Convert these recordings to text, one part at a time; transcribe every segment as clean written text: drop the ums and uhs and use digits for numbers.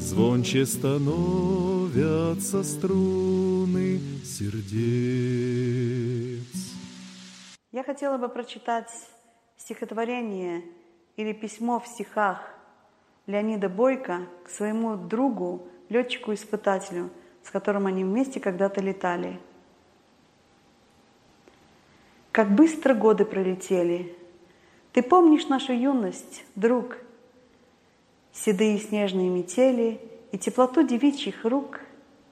звонче становятся струны сердец. Я хотела бы прочитать стихотворение или письмо в стихах Леонида Бойко к своему другу, летчику-испытателю, с которым они вместе когда-то летали. Как быстро годы пролетели. Ты помнишь нашу юность, друг? Седые снежные метели и теплоту девичьих рук.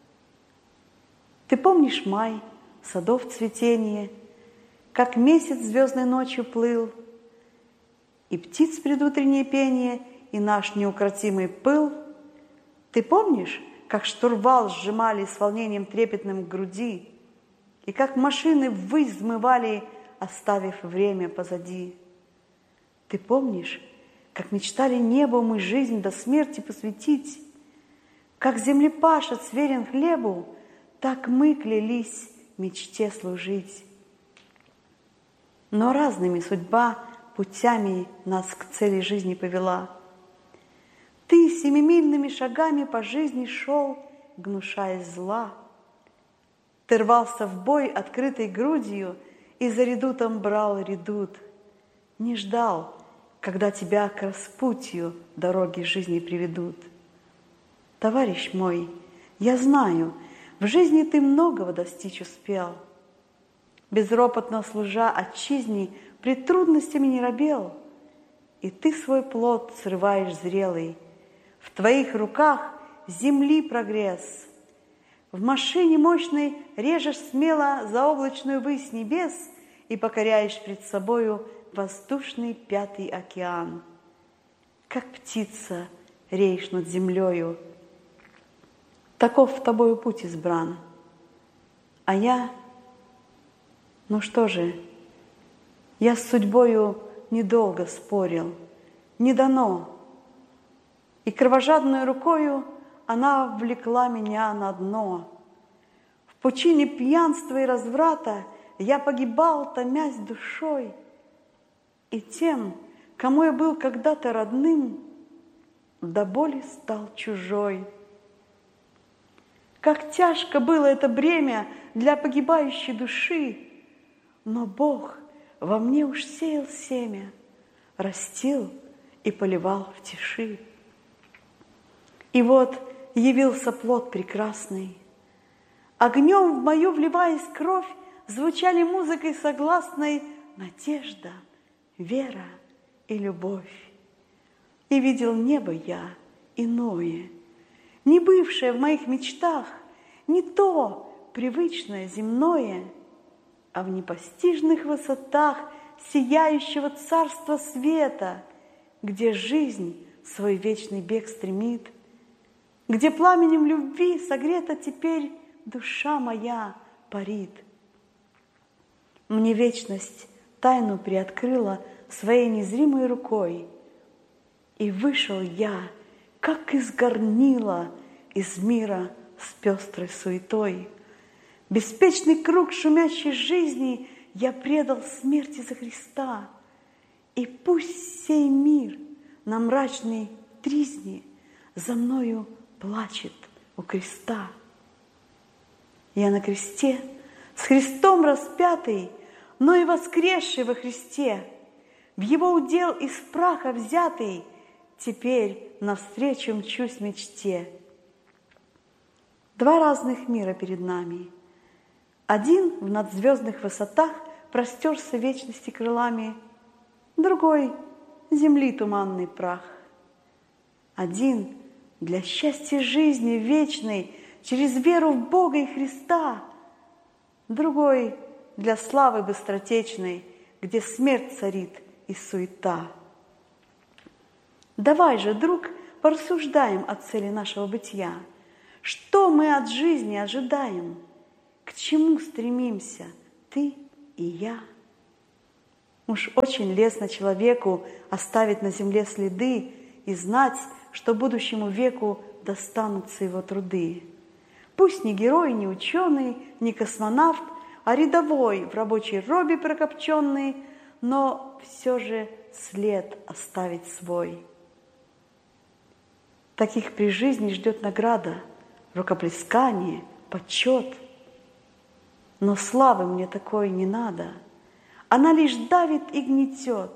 Ты помнишь май, садов цветение, как месяц звездной ночью плыл, и птиц предутреннее пение, и наш неукротимый пыл? Ты помнишь, как штурвал сжимали с волнением трепетным к груди, и как машины ввысь взмывали, оставив время позади? Ты помнишь, как мечтали небу мы жизнь до смерти посвятить, как землепашец верен хлебу, так мы клялись мечте служить. Но разными судьба путями нас к цели жизни повела. Ты семимильными шагами по жизни шел, гнушаясь зла. Ты рвался в бой открытой грудью и за редутом брал редут. Не ждал, когда тебя к распутью дороги жизни приведут. Товарищ мой, я знаю, в жизни ты многого достичь успел. Безропотно служа отчизне, пред трудностями не робел. И ты свой плод срываешь зрелый. В твоих руках земли прогресс. В машине мощной режешь смело заоблачную высь небес и покоряешь пред собою воздушный пятый океан. Как птица реешь над землею, таков тобою путь избран. А я, ну что же, я с судьбою недолго спорил, не дано, и кровожадной рукою она влекла меня на дно. В пучине пьянства и разврата я погибал, томясь душой, и тем, кому я был когда-то родным, до боли стал чужой. Как тяжко было это бремя для погибающей души, но Бог во мне уж сеял семя, растил и поливал в тиши. И вот явился плод прекрасный. Огнем в мою вливаясь кровь, звучали музыкой согласной надежда, вера и любовь. И видел небо я иное, не бывшее в моих мечтах, не то привычное земное, а в непостижных высотах сияющего царства света, где жизнь свой вечный бег стремит, где пламенем любви согрета теперь душа моя парит. Мне вечность тайну приоткрыла своей незримой рукой, и вышел я, как из горнила, из мира с пестрой суетой. Беспечный круг шумящей жизни я предал смерти за Христа, и пусть сей мир на мрачной тризне за мною плачет у креста. Я на кресте, с Христом распятый, но и воскресший во Христе, в Его удел из праха взятый, теперь навстречу мчусь мечте. Два разных мира перед нами. Один в надзвездных высотах простерся вечности крылами, другой — земли туманный прах. Один для счастья жизни вечной через веру в Бога и Христа, другой для славы быстротечной, где смерть царит и суета. Давай же, друг, порассуждаем о цели нашего бытия. Что мы от жизни ожидаем? К чему стремимся ты и я? Уж очень лестно человеку оставить на земле следы и знать, что будущему веку достанутся его труды. Пусть не герой, не ученый, не космонавт, а рядовой в рабочей робе прокопченный, но все же след оставить свой. Таких при жизни ждет награда, рукоплескание, почет. Но славы мне такой не надо, она лишь давит и гнетет.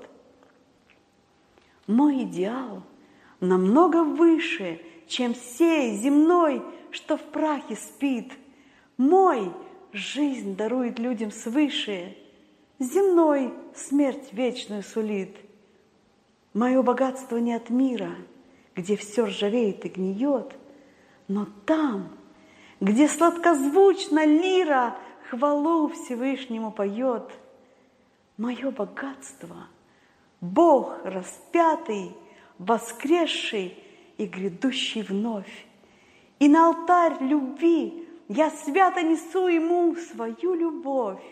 Мой идеал намного выше, чем сей земной, что в прахе спит. Мой жизнь дарует людям свыше, земной смерть вечную сулит. Мое богатство не от мира, где все ржавеет и гниет, но там, где сладкозвучно лира хвалу Всевышнему поет. Мое богатство — Бог распятый, воскресший и грядущий вновь. И на алтарь любви я свято несу Ему свою любовь.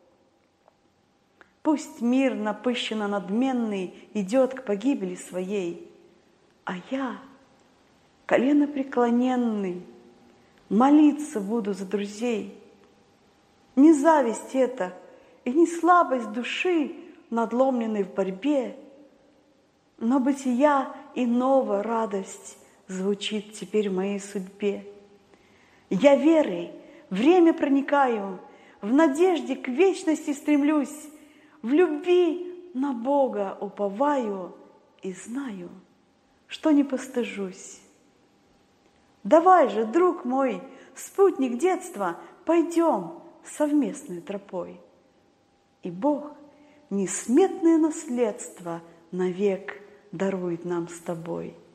Пусть мир напыщенно надменный идет к погибели своей, а я, коленопреклоненный, молиться буду за друзей. Не зависть это и не слабость души, надломленной в борьбе, но бытия иного радость звучит теперь в моей судьбе. Я верой время проникаю, в надежде к вечности стремлюсь, в любви на Бога уповаю и знаю, что не постыжусь. Давай же, друг мой, спутник детства, пойдем совместной тропой, и Бог несметное наследство навек дарует нам с тобой.